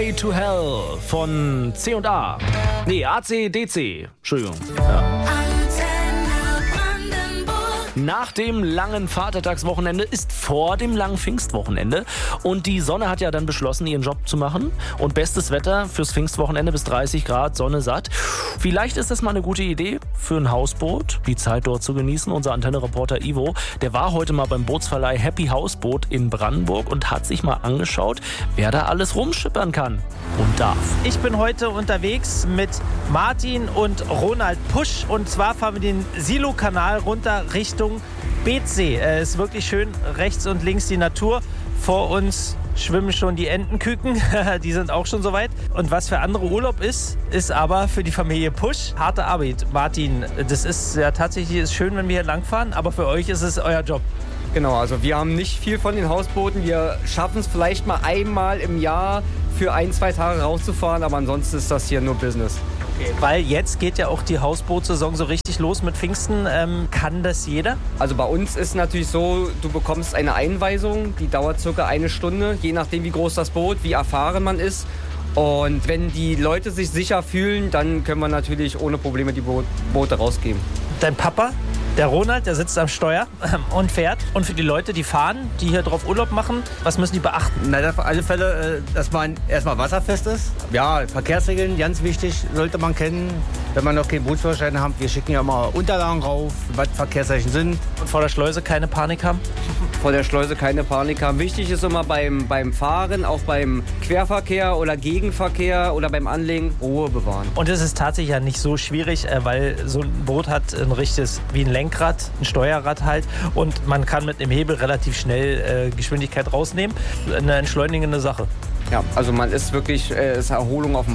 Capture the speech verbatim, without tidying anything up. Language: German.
Highway to Hell von C und A. Nee, A C D C. Entschuldigung. Ja. Nach dem langen Vatertagswochenende ist vor dem langen Pfingstwochenende. Und die Sonne hat ja dann beschlossen, ihren Job zu machen. Und bestes Wetter fürs Pfingstwochenende bis dreißig Grad, Sonne satt. Vielleicht ist das mal eine gute Idee für ein Hausboot, die Zeit dort zu genießen. Unser Antenne-Reporter Ivo, der war heute mal beim Bootsverleih Happy Hausboot in Brandenburg und hat sich mal angeschaut, wer da alles rumschippern kann und darf. Ich bin heute unterwegs mit Martin und Ronald Pusch. Und zwar fahren wir den Silo-Kanal runter Richtung Beetsee. Es ist wirklich schön, rechts und links die Natur. Vor uns schwimmen schon die Entenküken, die sind auch schon soweit. Und was für andere Urlaub ist, ist aber für die Familie Pusch harte Arbeit. Martin, das ist ja tatsächlich ist schön, wenn wir hier langfahren, aber für euch ist es euer Job. Genau, also wir haben nicht viel von den Hausbooten. Wir schaffen es vielleicht mal einmal im Jahr für ein, zwei Tage rauszufahren, aber ansonsten ist das hier nur Business. Okay, weil jetzt geht ja auch die Hausbootsaison so richtig los mit Pfingsten. Ähm, kann das jeder? Also bei uns ist natürlich so, du bekommst eine Einweisung, die dauert circa eine Stunde, je nachdem wie groß das Boot, wie erfahren man ist. Und wenn die Leute sich sicher fühlen, dann können wir natürlich ohne Probleme die Bo- Boote rausgeben. Dein Papa, der Ronald, der sitzt am Steuer und fährt. Und für die Leute, die fahren, die hier drauf Urlaub machen, was müssen die beachten? Na, auf alle Fälle, dass man erstmal wasserfest ist. Ja, Verkehrsregeln, ganz wichtig, sollte man kennen. Wenn man noch keinen Bootsführerschein hat, wir schicken ja mal Unterlagen rauf, was Verkehrszeichen sind. Und vor der Schleuse keine Panik haben? Vor der Schleuse keine Panik haben. Wichtig ist immer beim, beim Fahren, auch beim Querverkehr oder Gegenverkehr oder beim Anlegen, Ruhe bewahren. Und es ist tatsächlich ja nicht so schwierig, weil so ein Boot hat ein richtiges, wie ein Lenkrad, ein Steuerrad halt. Und man kann mit dem Hebel relativ schnell äh, Geschwindigkeit rausnehmen. Eine entschleunigende Sache. Ja, also man ist wirklich, äh, ist Erholung auf dem